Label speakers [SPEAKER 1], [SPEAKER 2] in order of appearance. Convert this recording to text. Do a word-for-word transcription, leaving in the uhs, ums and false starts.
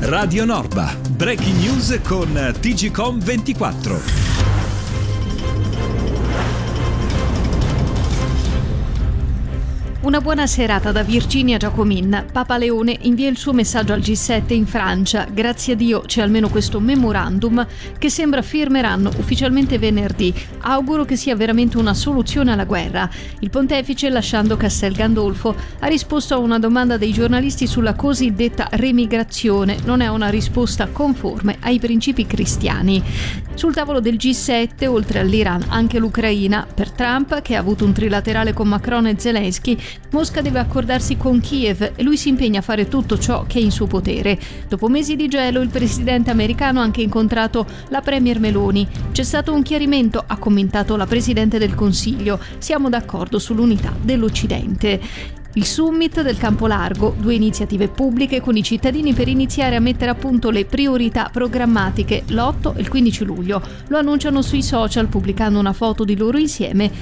[SPEAKER 1] Radio Norba. Breaking news con T G Com ventiquattro.
[SPEAKER 2] Una buona serata da Virginia Giacomin. Papa Leone invia il suo messaggio al G sette in Francia. Grazie a Dio c'è almeno questo memorandum che sembra firmeranno ufficialmente venerdì. Auguro che sia veramente una soluzione alla guerra. Il pontefice, lasciando Castel Gandolfo, ha risposto a una domanda dei giornalisti sulla cosiddetta remigrazione. Non è una risposta conforme ai principi cristiani. Sul tavolo del G sette, oltre all'Iran, anche l'Ucraina. Per Trump, che ha avuto un trilaterale con Macron e Zelensky, Mosca deve accordarsi con Kiev e lui si impegna a fare tutto ciò che è in suo potere. Dopo mesi di gelo, il presidente americano ha anche incontrato la premier Meloni. C'è stato un chiarimento, ha commentato la presidente del Consiglio. Siamo d'accordo sull'unità dell'Occidente. Il summit del Campo Largo, due iniziative pubbliche con i cittadini per iniziare a mettere a punto le priorità programmatiche l'otto e il quindici luglio. Lo annunciano sui social pubblicando una foto di loro insieme